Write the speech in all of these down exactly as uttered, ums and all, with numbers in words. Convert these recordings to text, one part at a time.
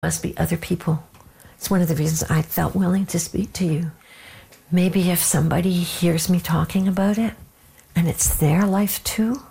Must be other people. It's one of the reasons I felt willing to speak to you. Maybe if somebody hears me talking about it, and it's their life too,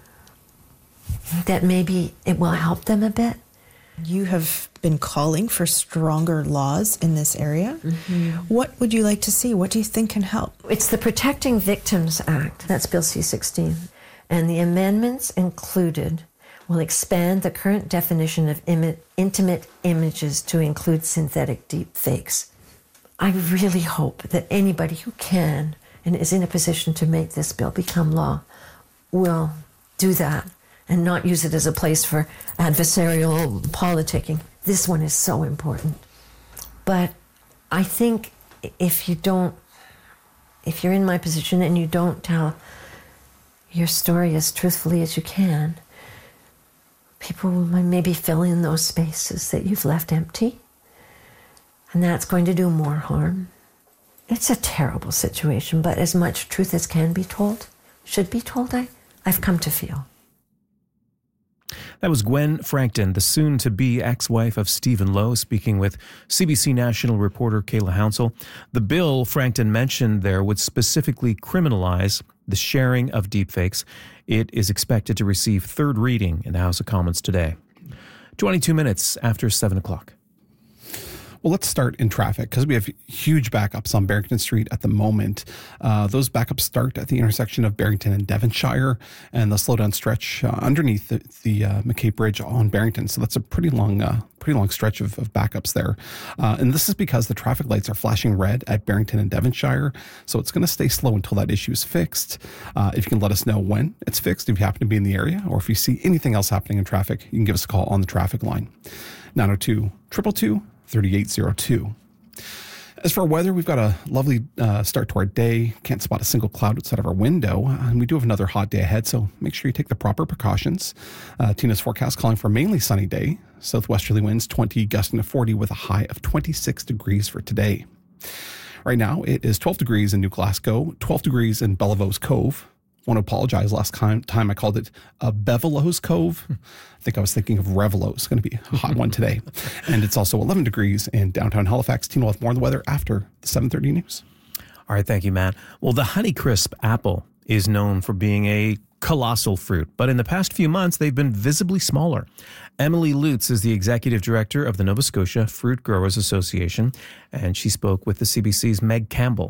that maybe it will help them a bit. You have been calling for stronger laws in this area. Mm-hmm. What would you like to see? What do you think can help? It's the Protecting Victims Act. That's Bill C sixteen. And the amendments included will expand the current definition of Im- intimate images to include synthetic deep fakes. I really hope that anybody who can and is in a position to make this bill become law will do that and not use it as a place for adversarial politicking. This one is so important. But I think if you don't, if you're in my position and you don't tell your story as truthfully as you can, people will maybe fill in those spaces that you've left empty. And that's going to do more harm. It's a terrible situation, but as much truth as can be told, should be told, I, I've come to feel. That was Gwen Frankton, the soon-to-be ex-wife of Stephen Lowe, speaking with C B C National reporter Kayla Hounsell. The bill Frankton mentioned there would specifically criminalize the sharing of deepfakes. It is expected to receive third reading in the House of Commons today. twenty-two minutes after seven o'clock. Well, let's start in traffic because we have huge backups on Barrington Street at the moment. Uh, those backups start at the intersection of Barrington and Devonshire, and the slowdown stretch uh, underneath the, the uh, McCabe Bridge on Barrington. So that's a pretty long, uh, pretty long stretch of, of backups there. Uh, and this is because the traffic lights are flashing red at Barrington and Devonshire. So it's going to stay slow until that issue is fixed. Uh, if you can let us know when it's fixed, if you happen to be in the area, or if you see anything else happening in traffic, you can give us a call on the traffic line. nine oh two, two two two, thirty-eight oh two. As for our weather, we've got a lovely uh, start to our day. Can't spot a single cloud outside of our window. And we do have another hot day ahead, so make sure you take the proper precautions. Uh, Tina's forecast calling for a mainly sunny day. Southwesterly winds twenty, gusting to forty with a high of twenty-six degrees for today. Right now, it is twelve degrees in New Glasgow, twelve degrees in Bellavos Cove. I want to apologize. Last time, time I called it a Bevelos Cove. I think I was thinking of Revelos. It's going to be a hot one today. And it's also eleven degrees in downtown Halifax. Tina will have more on the weather after the seven thirty news. All right, thank you, Matt. Well, the Honeycrisp apple is known for being a colossal fruit, but in the past few months, they've been visibly smaller. Emily Lutz is the executive director of the Nova Scotia Fruit Growers Association, and she spoke with the C B C's Meg Campbell.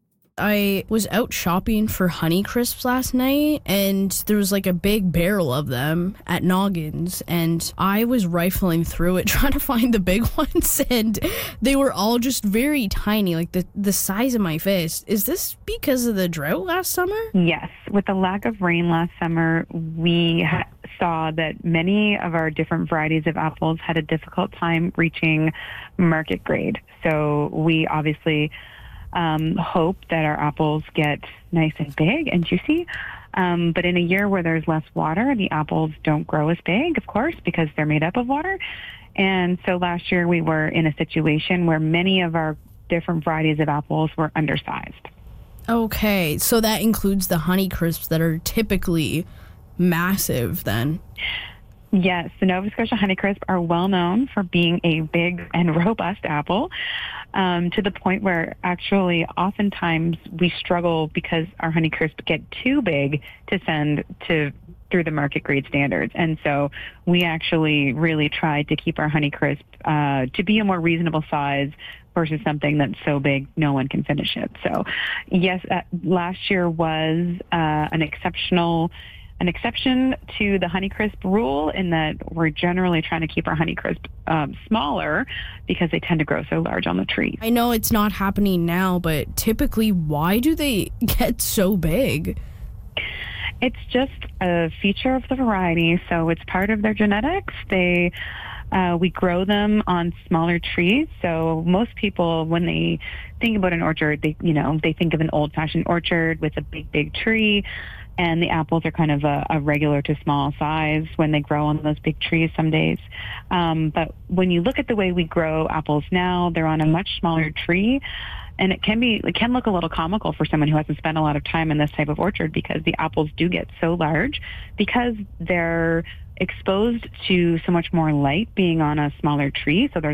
I was out shopping for Honeycrisps last night, and there was like a big barrel of them at Noggins, and I was rifling through it trying to find the big ones, and they were all just very tiny, like the, the size of my fist. Is this because of the drought last summer? Yes. With the lack of rain last summer, we ha- saw that many of our different varieties of apples had a difficult time reaching market grade. So we obviously Um, hope that our apples get nice and big and juicy. Um, but in a year where there's less water, the apples don't grow as big, of course, because they're made up of water. And so last year we were in a situation where many of our different varieties of apples were undersized. Okay, so that includes the Honeycrisps that are typically massive then. Yes, the Nova Scotia Honeycrisp are well known for being a big and robust apple, um, to the point where actually oftentimes we struggle because our Honeycrisp get too big to send to through the market grade standards. And so we actually really tried to keep our Honeycrisp uh, to be a more reasonable size versus something that's so big no one can finish it. So yes, uh, last year was uh, an exceptional An exception to the Honeycrisp rule in that we're generally trying to keep our Honeycrisp um, smaller because they tend to grow so large on the tree. I know it's not happening now, but typically, why do they get so big? It's just a feature of the variety, so it's part of their genetics. They uh, we grow them on smaller trees, so most people, when they think about an orchard, they you know they think of an old-fashioned orchard with a big, big tree. And the apples are kind of a, a regular to small size when they grow on those big trees some days. Um, but when you look at the way we grow apples now, they're on a much smaller tree. And it can be, it can look a little comical for someone who hasn't spent a lot of time in this type of orchard because the apples do get so large because they're exposed to so much more light being on a smaller tree. So there's